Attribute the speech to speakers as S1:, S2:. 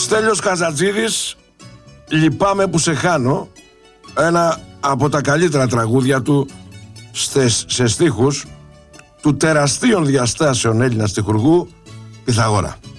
S1: Στέλιος Καζατζίδης, «Λυπάμαι που σε χάνω», ένα από τα καλύτερα τραγούδια του σε στίχους του τεραστίων διαστάσεων Έλληνα στιχουργού Πυθαγόρα.